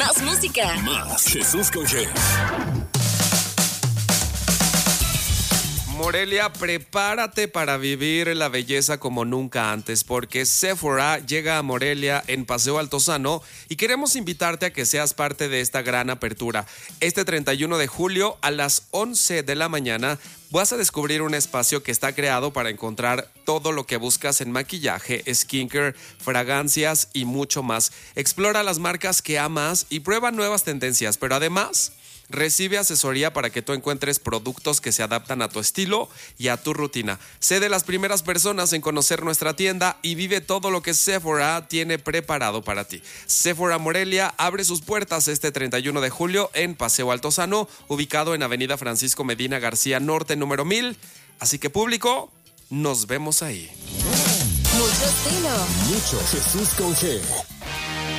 Más música. Más Jesús con G. Morelia, prepárate para vivir la belleza como nunca antes, porque Sephora llega a Morelia en Paseo Altozano y queremos invitarte a que seas parte de esta gran apertura. Este 31 de julio a las 11 de la mañana vas a descubrir un espacio que está creado para encontrar todo lo que buscas en maquillaje, skincare, fragancias y mucho más. Explora las marcas que amas y prueba nuevas tendencias, pero además recibe asesoría para que tú encuentres productos que se adaptan a tu estilo y a tu rutina. Sé de las primeras personas en conocer nuestra tienda y vive todo lo que Sephora tiene preparado para ti. Sephora Morelia abre sus puertas este 31 de julio en Paseo Altozano, ubicado en Avenida Francisco Medina García Norte, número 1000. Así que, público, nos vemos ahí. Mucho estilo. Mucho Jesús con G.